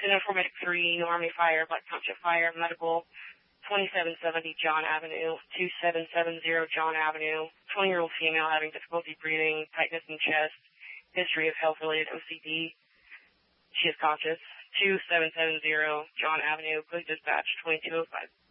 Incident Informatic 3, New Army Fire, Black Township Fire, Medical, 2770 John Avenue, 2770 John Avenue, 20-year-old female having difficulty breathing, tightness in chest, history of health-related OCD. She is conscious. 2770 John Avenue, please dispatch 2205.